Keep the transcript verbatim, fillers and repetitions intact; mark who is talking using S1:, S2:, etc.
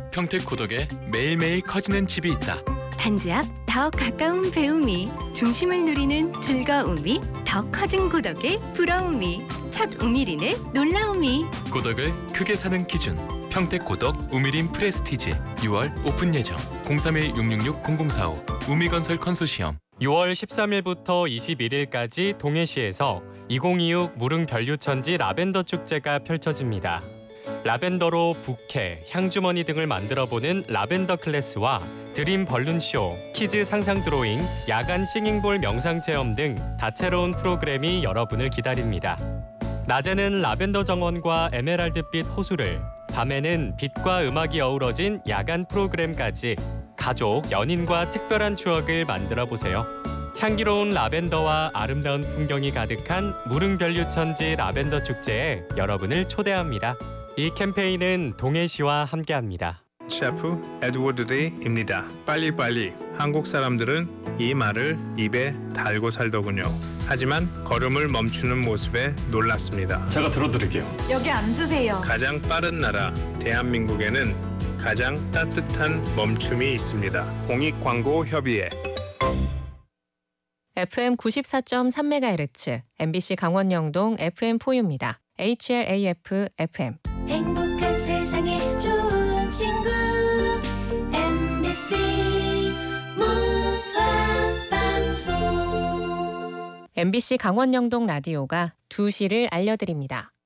S1: 평택 고덕에 매일매일 커지는 집이 있다.
S2: 단지 앞 더 가까운 배움이, 중심을 누리는 즐거움이, 더 커진 고덕의 부러움이, 첫 우미린의 놀라움이.
S1: 고덕을 크게 사는 기준. 평택 고덕 우미린 프레스티지. 유월 오픈 예정. 공삼일 육육육 공공사오 우미건설 컨소시엄.
S3: 유월 십삼일부터 이십일일까지 동해시에서 이천이십육 무릉변류천지 라벤더 축제가 펼쳐집니다. 라벤더로 부케, 향주머니 등을 만들어보는 라벤더 클래스와 드림 벌룬쇼, 키즈 상상 드로잉, 야간 싱잉볼 명상체험 등 다채로운 프로그램이 여러분을 기다립니다. 낮에는 라벤더 정원과 에메랄드빛 호수를, 밤에는 빛과 음악이 어우러진 야간 프로그램까지 가족, 연인과 특별한 추억을 만들어보세요. 향기로운 라벤더와 아름다운 풍경이 가득한 무릉변류천지 라벤더 축제에 여러분을 초대합니다. 이 캠페인은 동해시와 함께합니다.
S4: 셰프 에드워드 레이입니다. 빨리빨리. 한국 사람들은 이 말을 입에 달고 살더군요. 하지만 걸음을 멈추는 모습에 놀랐습니다.
S5: 제가 들어드릴게요.
S6: 여기 앉으세요.
S4: 가장 빠른 나라 대한민국에는 가장 따뜻한 멈춤이 있습니다. 공익광고협의회.
S7: 에프엠 구십사 점 삼 메가헤르츠 엠비씨 강원 영동 에프엠 포유입니다. 에이치엘에이에프 에프엠.
S8: 행복한 세상에 좋은 친구 엠비씨 문화방송.
S7: 엠비씨 강원 영동 라디오가 두 시를 알려드립니다.